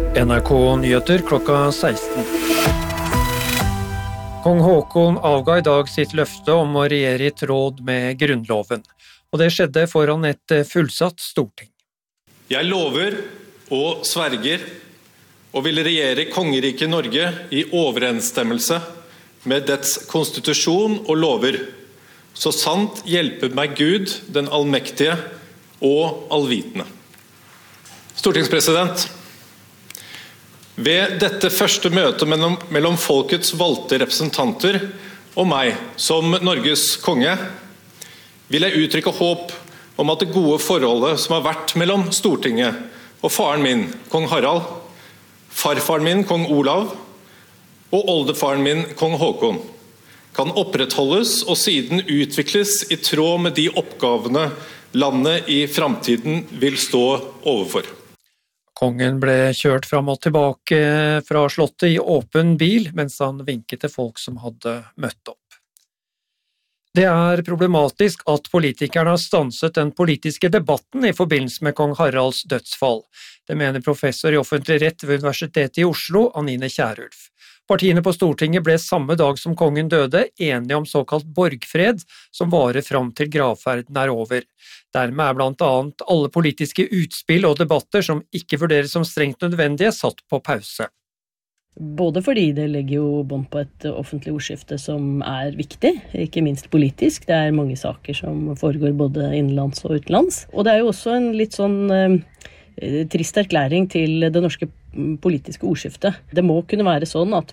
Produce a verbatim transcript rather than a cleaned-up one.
N R K Nyheter klokka seksten. Kong Haakon avga i dag sitt løfte om å regjere i tråd med grunnloven, og det skjedde foran et fullsatt storting. Jeg lover og sverger og vil regjere kongeriket Norge i overensstemmelse med dets konstitusjon og lover, så sant hjelper meg Gud, den allmektige og allvitende. Stortingspresident, ved dette første møtet mellom, mellom folkets valgte representanter og meg som Norges konge, vil jeg uttrykke håp om at det gode forholdet som har vært mellom Stortinget og faren min, kong Harald, farfaren min, kong Olav, og oldefaren min, kong Haakon, kan opprettholdes og siden utvikles i tråd med de oppgavene landet i fremtiden vil stå overfor. Kongen ble kjørt fram og tilbake fra slottet i åpen bil, mens han vinket til folk som hadde møtt opp. Det er problematisk at politikerne har stanset den politiske debatten i forbindelse med kong Haralds dødsfall. Det mener professor i offentlig rett ved Universitetet i Oslo, Anine Kjærulf. Partiene på Stortinget ble samme dag som kongen døde enige om såkalt borgfred, som varer fram til gravferden er over. Dermed er blant annet alle politiske utspill og debatter som ikke vurderes som strengt nødvendige, satt på pause. Både fordi det legger jo bånd på et offentlig ordskifte som er viktig, ikke minst politisk. Det er mange saker som foregår både innenlands og utenlands. Og det er jo også en litt sånn eh, trist erklæring til det norske politiske ordskiftet. Det må kunne være sånn at